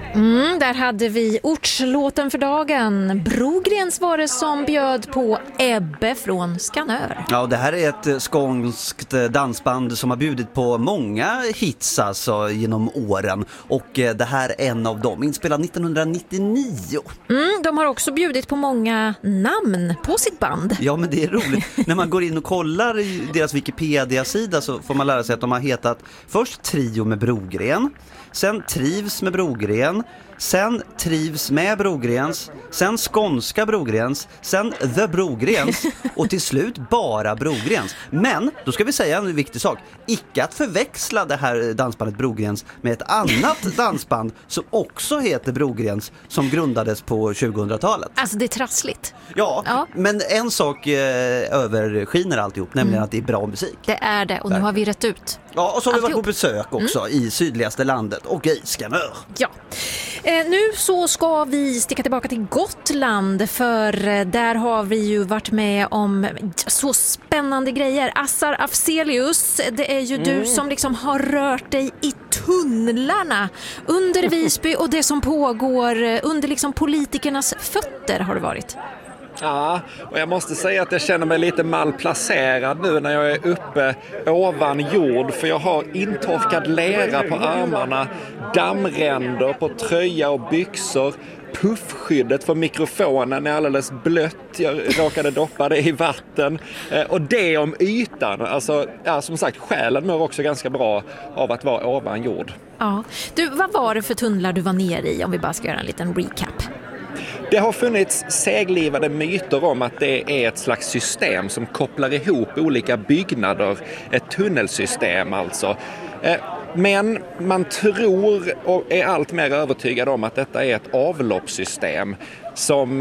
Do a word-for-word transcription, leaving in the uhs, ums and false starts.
Mm, där hade vi ortslåten för dagen. Brogrens var det som bjöd på Ebbe från Skanör. Ja, det här är ett skånskt dansband som har bjudit på många hits alltså genom åren. Och det här är en av dem, inspelad nittonhundranittionio. Mm, de har också bjudit på många namn på sitt band. Ja, men det är roligt. När man går in och kollar i deras Wikipedia-sida så får man lära sig att de har hetat först Trio med Brogren, sen Trivs med Brogren, sen Trivs med Brogrens, sen Skånska Brogrens, sen The Brogrens och till slut bara Brogrens. Men, då ska vi säga en viktig sak. Icke att förväxla det här dansbandet Brogrens med ett annat dansband som också heter Brogrens, som grundades på tjugohundratalet. Alltså det är trassligt. Ja, ja. Men en sak eh, överskiner alltihop, nämligen mm. att det är bra musik. Det är det, och nu har vi rätt ut. Ja, och så har vi varit alltihop. på besök också mm. i sydligaste landet och i Skanör. Ja. Eh, nu så ska vi sticka tillbaka till Gotland, för eh, där har vi ju varit med om så spännande grejer. Assar Afzelius, det är ju mm. du som liksom har rört dig i tunnlarna under Visby och det som pågår under liksom politikernas fötter har det varit. Ja, och jag måste säga att jag känner mig lite malplacerad nu när jag är uppe ovan jord, för jag har intorkad lera på armarna, dammränder på tröja och byxor, puffskyddet för mikrofonen är alldeles blött, jag råkade doppa det i vatten, och det om ytan, alltså ja, som sagt, själen mår också ganska bra av att vara ovan jord. Ja, du, vad var det för tunnlar du var nere i, om vi bara ska göra en liten recap? Det har funnits seglivade myter om att det är ett slags system som kopplar ihop olika byggnader, ett tunnelsystem alltså. Men man tror och är allt mer övertygad om att detta är ett avloppssystem som